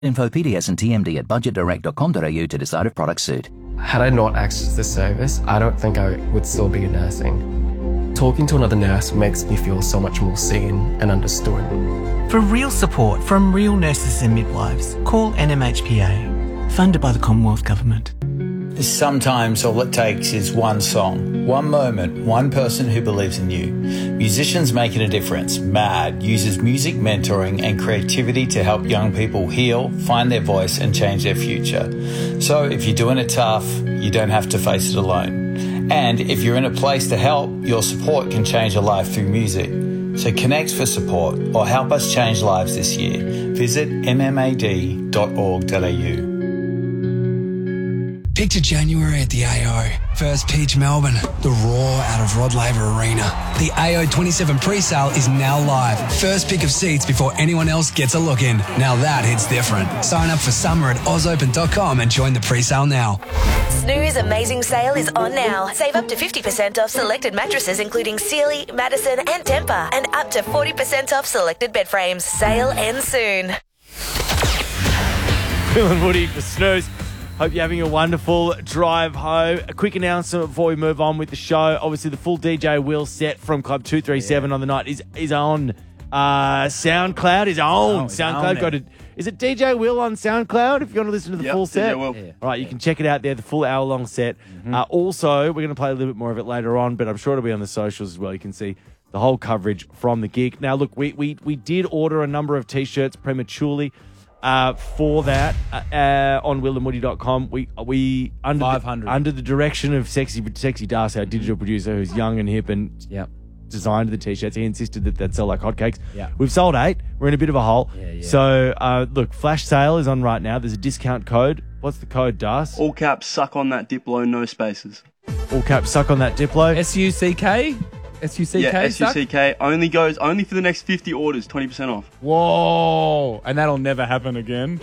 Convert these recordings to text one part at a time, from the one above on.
Info PDS and TMD at budgetdirect.com.au to decide if products suit. Had I not accessed this service, I don't think I would still be nursing. Talking to another nurse makes me feel so much more seen and understood. For real support from real nurses and midwives, call NMHPA, funded by the Commonwealth Government. Sometimes all it takes is one song, one moment, one person who believes in you. Musicians Making a Difference, MAD, uses music mentoring and creativity to help young people heal, find their voice and change their future. So if you're doing it tough, you don't have to face it alone. And if you're in a place to help, your support can change a life through music. So connect for support or help us change lives this year. Visit mmad.org.au. Picture January at the AO. First pitch Melbourne. The roar out of Rod Laver Arena. The AO 27 pre-sale is now live. First pick of seats before anyone else gets a look in. Now that hits different. Sign up for summer at ozopen.com and join the pre-sale now. Snooze Amazing Sale is on now. Save up to 50% off selected mattresses including Sealy, Madison and Tempur, and up to 40% off selected bed frames. Sale ends soon. Will and Woody for Snooze. Hope you're having a wonderful drive home. A quick announcement before we move on with the show. Obviously, the full DJ Will set from Club 237 on the night is on SoundCloud. Is on SoundCloud. Go to. Is it DJ Will on SoundCloud? If you want to listen to the full set, Will. All right, you can check it out there. The full hour-long set. Also, we're going to play a little bit more of it later on, but I'm sure it'll be on the socials as well. You can see the whole coverage from the gig. Now, look, we did order a number of T-shirts prematurely. For that, on willandwoody.com, we under 500 under the direction of Sexy Darcy, our digital producer, who's young and hip and designed the t-shirts. He insisted that they'd sell like hotcakes. We've sold 8. We're in a bit of a hole. So look, flash sale is on right now. There's a discount code. What's the code, Das? All caps, suck on that Diplo, no spaces. All caps, suck on that Diplo. SUCK. Yeah, SUCK only for the next 50 orders, 20% off. Whoa! And that'll never happen again.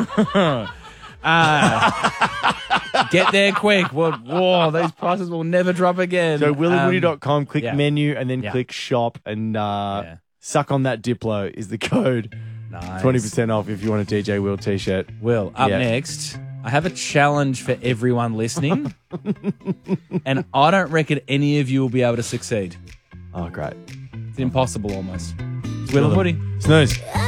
Get there quick. Whoa, these prices will never drop again. So willandwoody.com, click menu and then click shop and suck on that Diplo is the code. Nice. 20% off if you want a DJ Will t-shirt. Will, up next, I have a challenge for everyone listening. And I don't reckon any of you will be able to succeed. Oh, great. It's impossible almost. It's Will and Woody. Snooze.